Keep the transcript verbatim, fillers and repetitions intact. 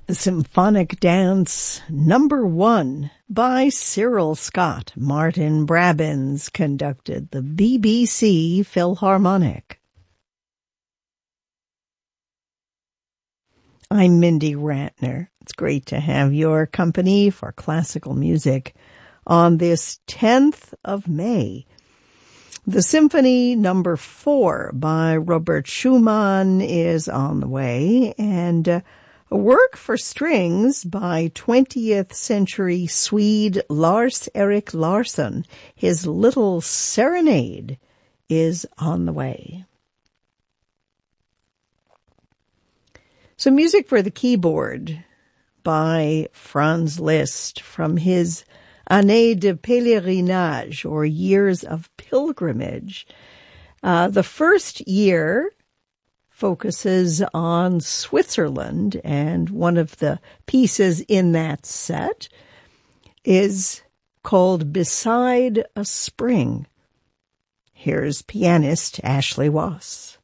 The Symphonic Dance Number One by Cyril Scott. Martin Brabbins conducted the B B C Philharmonic. I'm Mindy Ratner. It's great to have your company for classical music on this tenth of May. The Symphony Number Four by Robert Schumann is on the way, and uh, a work for strings by twentieth century Swede Lars-Erik Larsson, his Little Serenade, is on the way. So music for the keyboard by Franz Liszt from his Années de Pèlerinage, or Years of Pilgrimage. Uh, the first year focuses on Switzerland, and one of the pieces in that set is called Beside a Spring. Here's pianist Ashley Wass.